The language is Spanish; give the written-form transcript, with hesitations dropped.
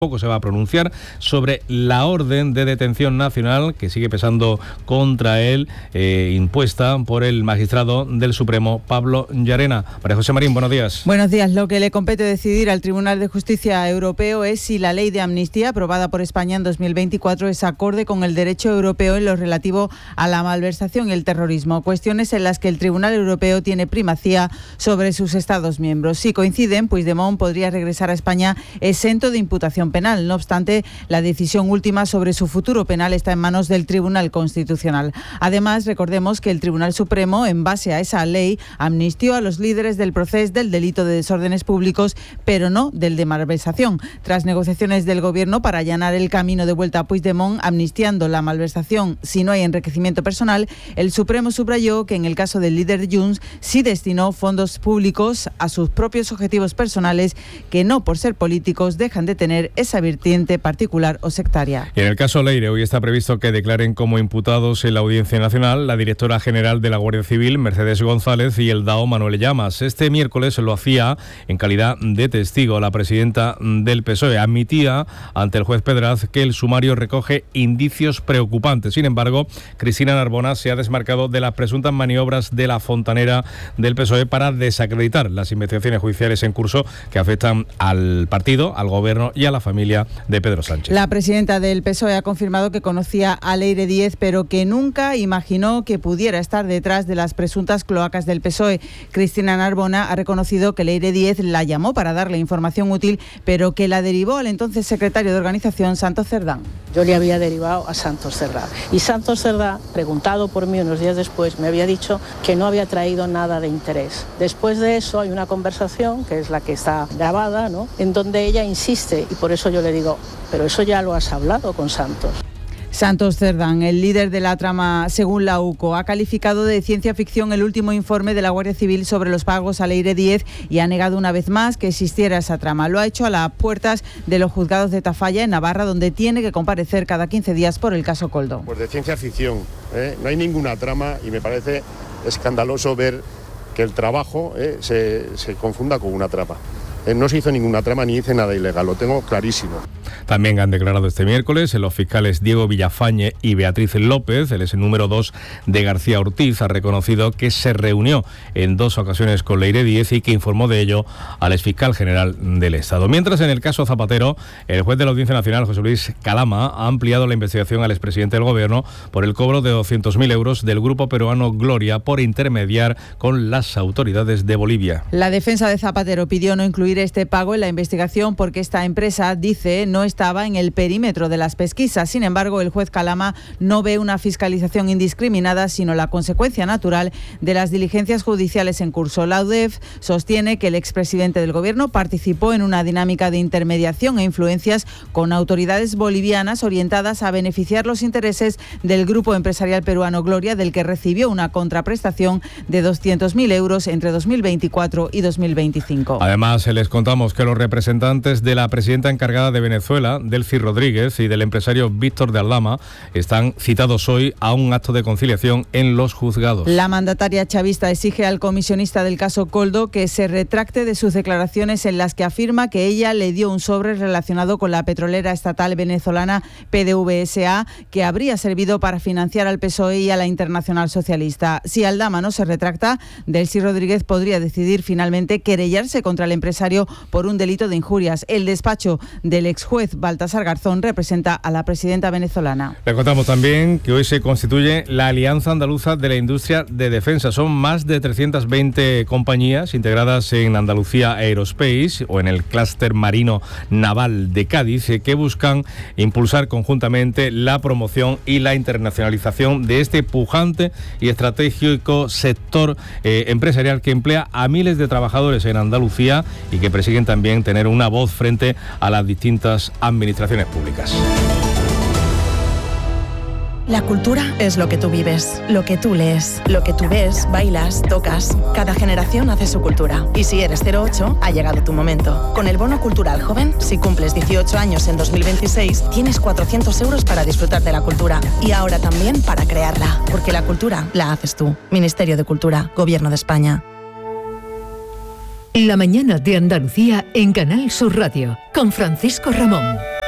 Poco se va a pronunciar sobre la orden de detención nacional que sigue pesando contra él, impuesta por el magistrado del Supremo, Pablo Llarena. María José Marín, buenos días. Buenos días. Lo que le compete decidir al Tribunal de Justicia Europeo es si la ley de amnistía aprobada por España en 2024 es acorde con el derecho europeo en lo relativo a la malversación y el terrorismo, cuestiones en las que el Tribunal Europeo tiene primacía sobre sus Estados miembros. Si coinciden, Puigdemont podría regresar a España exento de imputación penal. No obstante, la decisión última sobre su futuro penal está en manos del Tribunal Constitucional. Además, recordemos que el Tribunal Supremo, en base a esa ley, amnistió a los líderes del proceso del delito de desórdenes públicos, pero no del de malversación. Tras negociaciones del Gobierno para allanar el camino de vuelta a Puigdemont, amnistiando la malversación si no hay enriquecimiento personal, el Supremo subrayó que en el caso del líder de Junts sí destinó fondos públicos a sus propios objetivos personales que no por ser políticos dejan de tener esa virtud particular o sectaria. Y en el caso Leire, hoy está previsto que declaren como imputados en la Audiencia Nacional la directora general de la Guardia Civil, Mercedes González, y el DAO, Manuel Llamas. Este miércoles lo hacía en calidad de testigo la presidenta del PSOE. Admitía ante el juez Pedraz que el sumario recoge indicios preocupantes. Sin embargo, Cristina Narbona se ha desmarcado de las presuntas maniobras de la fontanera del PSOE para desacreditar las investigaciones judiciales en curso que afectan al partido, al gobierno y a la familia de Pedro Sánchez. La presidenta del PSOE ha confirmado que conocía a Leire Díez, pero que nunca imaginó que pudiera estar detrás de las presuntas cloacas del PSOE. Cristina Narbona ha reconocido que Leire Díez la llamó para darle información útil, pero que la derivó al entonces secretario de organización, Santos Cerdán. Yo le había derivado a Santos Cerdá. Y Santos Cerdá, preguntado por mí unos días después, me había dicho que no había traído nada de interés. Después de eso hay una conversación, que es la que está grabada, ¿no?, en donde ella insiste, y por eso yo le digo, pero eso ya lo has hablado con Santos. Santos Cerdán, el líder de la trama, según la UCO, ha calificado de ciencia ficción el último informe de la Guardia Civil sobre los pagos a Leire Díez y ha negado una vez más que existiera esa trama. Lo ha hecho a las puertas de los juzgados de Tafalla, en Navarra, donde tiene que comparecer cada 15 días por el caso Koldo. Pues de ciencia ficción, no hay ninguna trama y me parece escandaloso ver que el trabajo se confunda con una trama. No se hizo ninguna trama ni hice nada ilegal, lo tengo clarísimo. También han declarado este miércoles los fiscales Diego Villafañe y Beatriz López. El ex número 2 de García Ortiz ha reconocido que se reunió en 2 ocasiones con Leire Díez y que informó de ello al exfiscal general del Estado. Mientras, en el caso Zapatero, el juez de la Audiencia Nacional, José Luis Calama, ha ampliado la investigación al expresidente del Gobierno por el cobro de 200.000 euros del grupo peruano Gloria por intermediar con las autoridades de Bolivia. La defensa de Zapatero pidió no incluir este pago en la investigación porque esta empresa, dice, no estaba en el perímetro de las pesquisas. Sin embargo, el juez Calama no ve una fiscalización indiscriminada, sino la consecuencia natural de las diligencias judiciales en curso. La UDEF sostiene que el expresidente del Gobierno participó en una dinámica de intermediación e influencias con autoridades bolivianas orientadas a beneficiar los intereses del grupo empresarial peruano Gloria, del que recibió una contraprestación de 200.000 euros entre 2024 y 2025. Además, les contamos que los representantes de la presidenta encargada de Venezuela, Delcy Rodríguez, y del empresario Víctor de Aldama están citados hoy a un acto de conciliación en los juzgados. La mandataria chavista exige al comisionista del caso Koldo que se retracte de sus declaraciones en las que afirma que ella le dio un sobre relacionado con la petrolera estatal venezolana PDVSA que habría servido para financiar al PSOE y a la Internacional Socialista. Si Aldama no se retracta, Delcy Rodríguez podría decidir finalmente querellarse contra el empresario por un delito de injurias. El despacho del exjuez Baltasar Garzón representa a la presidenta venezolana. Le contamos también que hoy se constituye la Alianza Andaluza de la Industria de Defensa. Son más de 320 compañías integradas en Andalucía Aerospace o en el clúster marino naval de Cádiz que buscan impulsar conjuntamente la promoción y la internacionalización de este pujante y estratégico sector empresarial que emplea a miles de trabajadores en Andalucía y que persiguen también tener una voz frente a las distintas administraciones públicas. La cultura es lo que tú vives, lo que tú lees, lo que tú ves, bailas, tocas. Cada generación hace su cultura. Y si eres 08, ha llegado tu momento. Con el Bono Cultural Joven, si cumples 18 años en 2026, tienes 400 euros para disfrutar de la cultura. Y ahora también para crearla. Porque la cultura la haces tú. Ministerio de Cultura, Gobierno de España. La mañana de Andalucía en Canal Sur Radio, con Francisco Ramón.